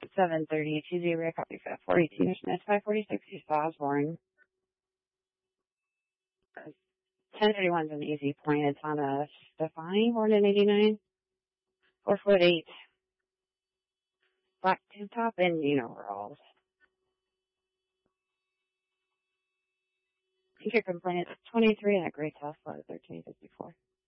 730 2-0 copy 542 Smith 546 East Osborne. 1031 is an easy point. It's on a Stefani, born in 89. 4'8". Black tube top and overalls. Ticket complaint is 23 and a gray Tesla 1354.